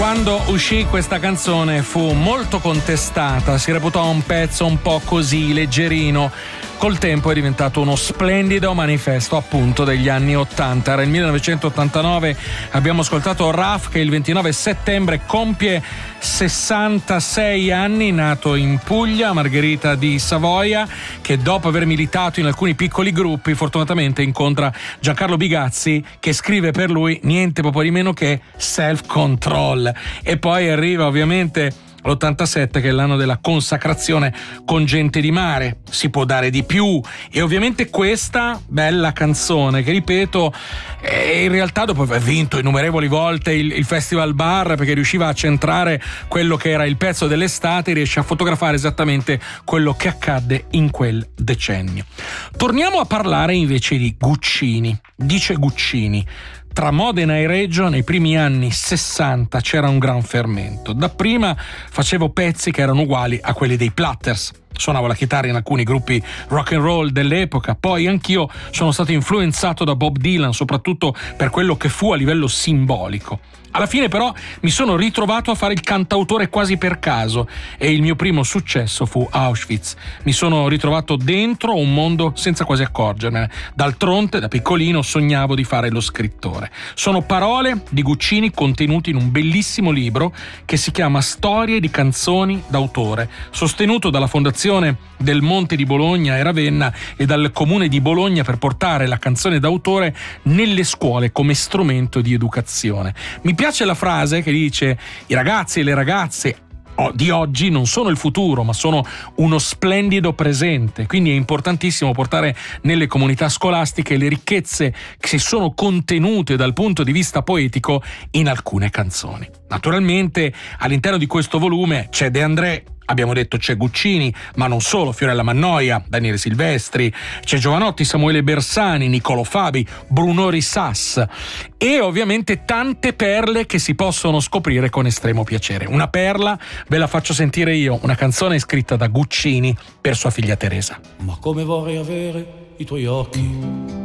Quando uscì questa canzone fu molto contestata, si reputò un pezzo un po' così leggerino. Col tempo è diventato uno splendido manifesto appunto degli anni 80. Era il 1989, abbiamo ascoltato Raf che il 29 settembre compie 66 anni, nato in Puglia, Margherita di Savoia, che dopo aver militato in alcuni piccoli gruppi fortunatamente incontra Giancarlo Bigazzi che scrive per lui niente poco di meno che Self Control. E poi arriva ovviamente l'87 che è l'anno della consacrazione con Gente di Mare, Si può dare di più, e ovviamente questa bella canzone che ripeto in realtà dopo aver vinto innumerevoli volte il Festival Bar perché riusciva a centrare quello che era il pezzo dell'estate, riesce a fotografare esattamente quello che accadde in quel decennio. Torniamo a parlare invece di Guccini. Dice Guccini: tra Modena e Reggio nei primi anni 60 c'era un gran fermento. Dapprima facevo pezzi che erano uguali a quelli dei Platters. Suonavo la chitarra in alcuni gruppi rock and roll dell'epoca, poi anch'io sono stato influenzato da Bob Dylan, soprattutto per quello che fu a livello simbolico. Alla fine però mi sono ritrovato a fare il cantautore quasi per caso e il mio primo successo fu Auschwitz. Mi sono ritrovato dentro un mondo senza quasi accorgermene. D'altronde, da piccolino sognavo di fare lo scrittore. Sono parole di Guccini contenute in un bellissimo libro che si chiama Storie di canzoni d'autore, sostenuto dalla Fondazione del Monte di Bologna e Ravenna e dal Comune di Bologna per portare la canzone d'autore nelle scuole come strumento di educazione. Mi piace la frase che dice: i ragazzi e le ragazze di oggi non sono il futuro, ma sono uno splendido presente. Quindi è importantissimo portare nelle comunità scolastiche le ricchezze che si sono contenute dal punto di vista poetico in alcune canzoni. Naturalmente all'interno di questo volume c'è De André, abbiamo detto c'è Guccini, ma non solo, Fiorella Mannoia, Daniele Silvestri, c'è Giovanotti, Samuele Bersani, Niccolò Fabi, Bruno Risas e ovviamente tante perle che si possono scoprire con estremo piacere. Una perla ve la faccio sentire io, una canzone scritta da Guccini per sua figlia Teresa. Ma come vorrei avere i tuoi occhi